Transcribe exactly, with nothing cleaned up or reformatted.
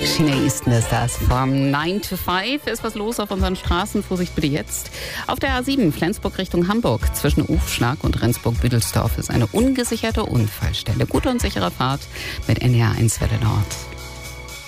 Sheena Easton ist das. Vom nine to five ist was los auf unseren Straßen. Vorsicht bitte jetzt. Auf der A sieben Flensburg Richtung Hamburg zwischen Ufschlag und Rendsburg-Büdelsdorf ist eine ungesicherte Unfallstelle. Gute und sichere Fahrt mit N D R eins Welle Nord.